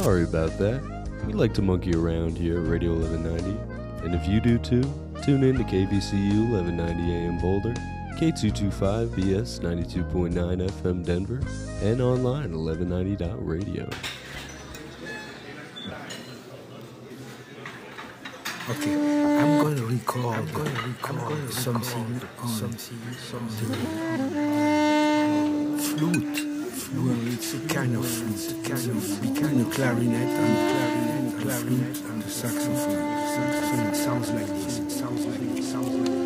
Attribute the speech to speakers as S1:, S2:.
S1: Sorry about that. We like to monkey around here at Radio 1190. And if you do too, tune in to KVCU 1190 AM Boulder, K225BS 92.9 FM Denver, and online at 1190.radio.
S2: Okay, I'm going to record something. Flute. Well, it's a kind of flute, between a clarinet and the saxophone. So it sounds like this.